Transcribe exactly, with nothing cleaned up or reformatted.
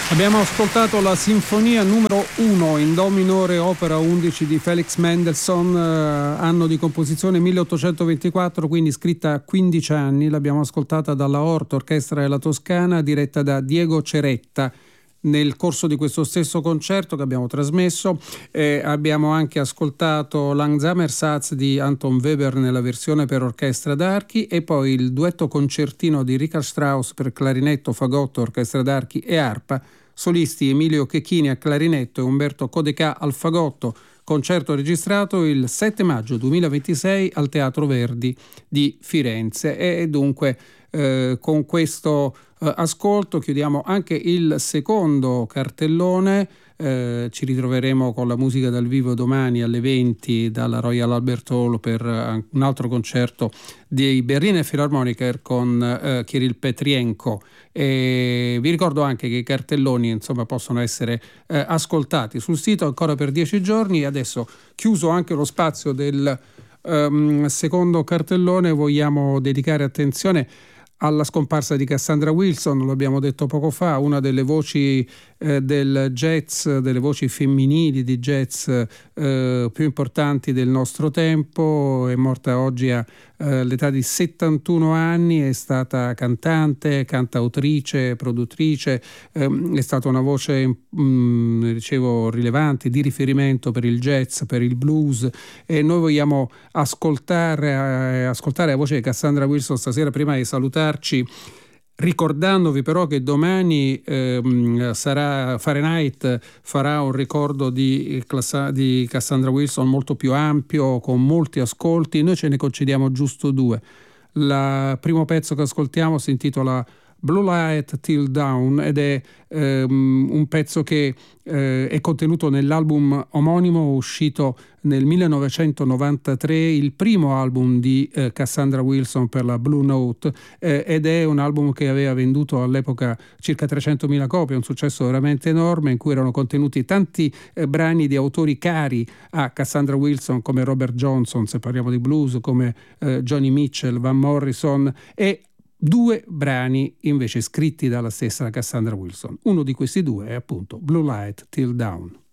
Abbiamo ascoltato la sinfonia numero uno in do minore, opera undici di Felix Mendelssohn, eh, anno di composizione milleottocentoventiquattro, quindi scritta a quindici anni. L'abbiamo ascoltata dalla Hort Orchestra della Toscana, diretta da Diego Ceretta. Nel corso di questo stesso concerto che abbiamo trasmesso eh, abbiamo anche ascoltato l'Angsamer-Satz di Anton Weber nella versione per orchestra d'archi e poi il duetto concertino di Richard Strauss per clarinetto, fagotto, orchestra d'archi e arpa, solisti Emilio Checchini a clarinetto e Umberto Codecà al fagotto, concerto registrato il sette maggio duemilaventisei al Teatro Verdi di Firenze. E dunque eh, con questo eh, ascolto chiudiamo anche il secondo cartellone. Eh, ci ritroveremo con la musica dal vivo domani alle venti dalla Royal Albert Hall per uh, un altro concerto dei Berliner Philharmoniker con uh, Kirill Petrienko. E vi ricordo anche che i cartelloni insomma possono essere uh, ascoltati sul sito ancora per dieci giorni. Adesso, chiuso anche lo spazio del um, secondo cartellone, vogliamo dedicare attenzione alla scomparsa di Cassandra Wilson. Lo abbiamo detto poco fa, una delle voci eh, del jazz, delle voci femminili di jazz eh, più importanti del nostro tempo. È morta oggi all'età eh, di settantuno anni, è stata cantante, cantautrice, produttrice, ehm, è stata una voce mh, dicevo rilevante, di riferimento per il jazz, per il blues, e noi vogliamo ascoltare, eh, ascoltare la voce di Cassandra Wilson stasera. Prima di salutare, ricordandovi però che domani ehm, sarà Fahrenheit farà un ricordo di, di Cassandra Wilson molto più ampio, con molti ascolti. Noi ce ne concediamo giusto due. Il primo pezzo che ascoltiamo si intitola Blue Light Till Dawn ed è ehm, un pezzo che eh, è contenuto nell'album omonimo uscito nel millenovecentonovantatré, il primo album di eh, Cassandra Wilson per la Blue Note, eh, ed è un album che aveva venduto all'epoca circa trecentomila copie, un successo veramente enorme, in cui erano contenuti tanti eh, brani di autori cari a Cassandra Wilson come Robert Johnson, se parliamo di blues, come eh, Joni Mitchell, Van Morrison, e due brani invece scritti dalla stessa Cassandra Wilson. Uno di questi due è appunto Blue Light Till Dawn.